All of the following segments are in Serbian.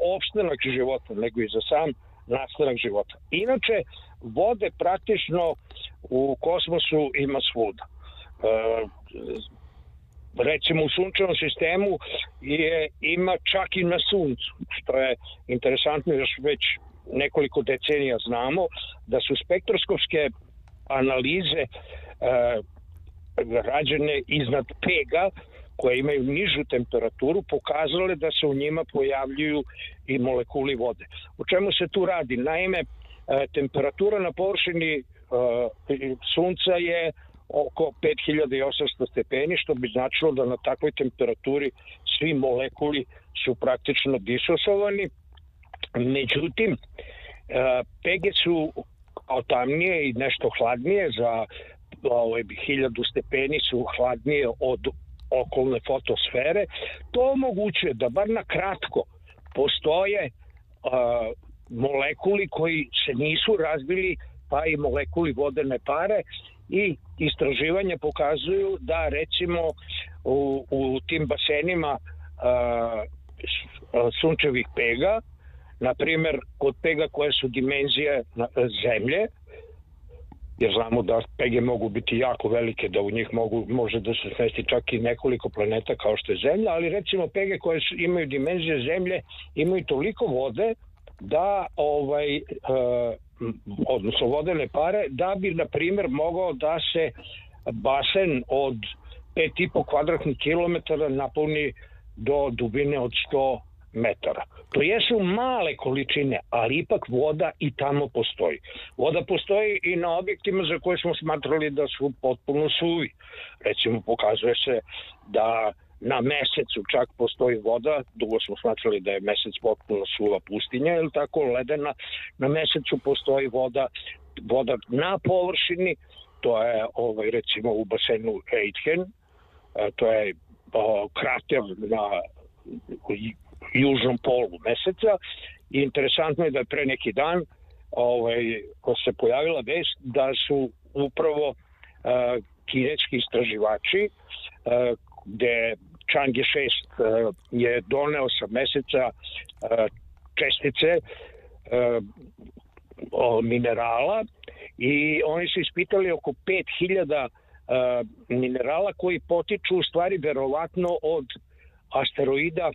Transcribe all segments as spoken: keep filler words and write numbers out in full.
opstanak života, nego i za sam nastanak života. Inače, vode praktično u kosmosu ima svuda. E, recimo u sunčevom sistemu je, ima čak i na suncu, što je interesantno, još već nekoliko decenija znamo da su spektroskopske analize e, rađene iznad pega koje imaju nižu temperaturu pokazale da se u njima pojavljuju i molekuli vode. O čemu se tu radi? Naime, e, temperatura na površini e, sunca je oko pet hiljada osamsto stepeni, što bi značilo da na takvoj temperaturi svi molekuli su praktično disosovani. Međutim, pege su tamnije i nešto hladnije, za ovaj, hiljadu stepeni su hladnije od okolne fotosfere. To omogućuje da bar na kratko postoje a, molekuli koji se nisu razbili, pa i molekuli vodene pare, i istraživanja pokazuju da recimo u, u tim basenima a, sunčevih pega, na primjer kod pega koje su dimenzije Zemlje, jer znamo da pege mogu biti jako velike, da u njih mogu, može da se smesti čak i nekoliko planeta kao što je Zemlja, ali recimo pege koje su, imaju dimenzije Zemlje imaju toliko vode da ovaj e, odnosno vodene pare, da bi na primjer mogao da se basen od pet i po kvadratnih kilometara napuni do dubine od sto metara. To jesu male količine, ali ipak voda i tamo postoji. Voda postoji i na objektima za koje smo smatrali da su potpuno suvi. Recimo, pokazuje se da na Mesecu čak postoji voda, dugo smo smatrali da je Mesec potpuno suva pustinja, ili tako, ledena. Na Mesecu postoji voda, voda na površini, to je ovaj, recimo u basenu Aitken, to je o, krater na južnom polu Meseca, i interesantno je da je pre neki dan ovaj, ko se pojavila vest da su upravo uh, kineski istraživači uh, gde Chang'e šest uh, je doneo sa Meseca uh, čestice uh, minerala, i oni su ispitali oko pet hiljada uh, minerala koji potiču u stvari verovatno od asteroida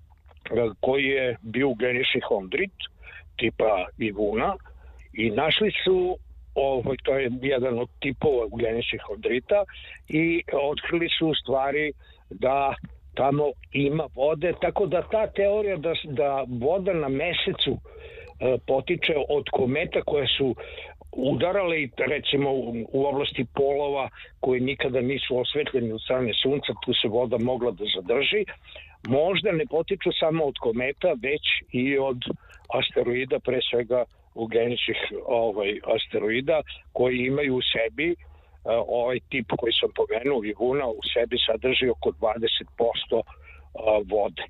koji je bio ugljenični hondrit tipa Ivuna, i našli su ovaj, to je jedan od tipova ugljeničnih hondrita, i otkrili su u stvari da tamo ima vode, tako da ta teorija da, da voda na Mesecu e, potiče od kometa koje su udarale recimo u, u oblasti polova koji nikada nisu osvetljeni od strane sunca, tu se voda mogla da zadrži, možda ne potiču samo od kometa, već i od asteroida, pre svega ugljeničnih ovaj, asteroida, koji imaju u sebi uh, ovaj tip koji sam pomenuo, Ivuna, u sebi sadrži oko dvadeset posto uh, vode.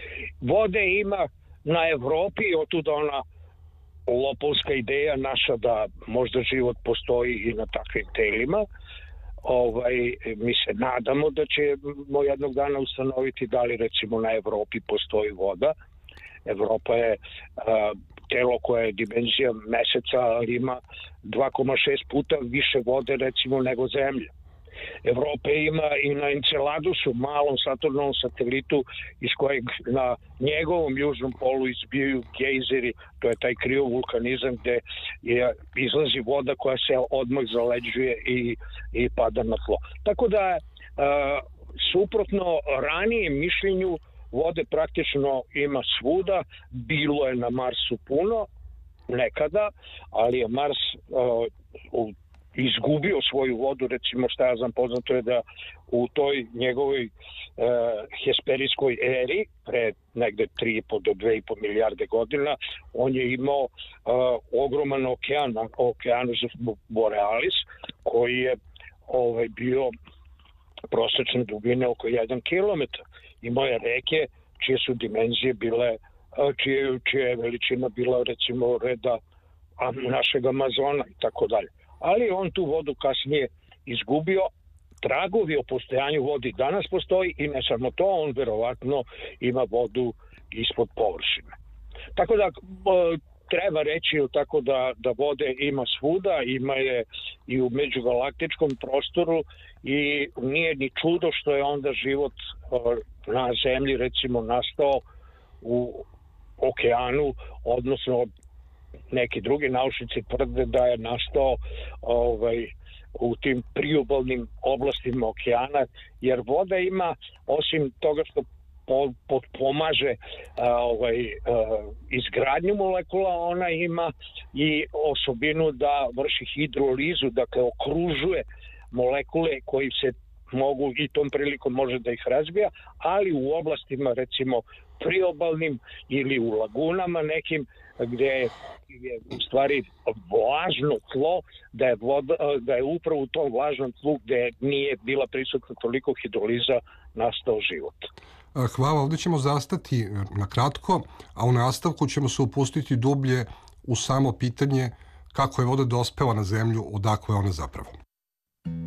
Vode ima na Evropi, otuda ona lopovska ideja naša da možda život postoji i na takvim telima. Ovaj, mi se nadamo da ćemo jednog dana ustanoviti da li recimo na Evropi postoji voda. Evropa je a, telo koje je dimenzija Meseca, ali ima dva zarez šest puta više vode recimo nego Zemlja. Evropa ima i na Enceladusu, malom Saturnovom satelitu, iz kojeg na njegovom južnom polu izbijaju gejzeri, to je taj kriovulkanizam gde je, izlazi voda koja se odmah zaleđuje i, i pada na tlo. Tako da, a, suprotno ranijem mišljenju, vode praktično ima svuda, bilo je na Marsu puno, nekada, ali je Mars uh, u izgubio svoju vodu, recimo šta ja znam, poznato je da u toj njegovoj e, hesperijskoj eri, pre negde tri i po do dve i po milijarde godina, on je imao e, ogroman okean, Okeanus Borealis, koji je ovaj, bio prosečne dubine oko jedan kilometar. Imao je reke čije su dimenzije bile, čije, čije je veličina bila recimo reda našeg Amazona i tako dalje. Ali on tu vodu kasnije izgubio. Tragovi o postojanju vodi danas postoji i ne samo to, on verovatno ima vodu ispod površine. Tako da treba reći tako da, da vode ima svuda, ima je i u međugalaktičkom prostoru i nije ni čudo što je onda život na zemlji recimo nastao u okeanu, odnosno neki drugi naučnici tvrde da je nastao ovaj, u tim priobalnim oblastima okeana, jer voda ima, osim toga što potpomaže ovaj, izgradnju molekula, ona ima i osobinu da vrši hidrolizu, dakle okružuje molekule koji se mogu i tom prilikom može da ih razbija, ali u oblastima recimo priobalnim ili u lagunama nekim gdje je u stvari vlažno tlo, da je, voda, da je upravo u tom vlažnom tlu gdje nije bila prisutna toliko hidroliza nastao život. Hvala, ovdje ćemo zastati na kratko, a u nastavku ćemo se upustiti dublje u samo pitanje kako je voda dospela na zemlju, odakle je ona zapravo.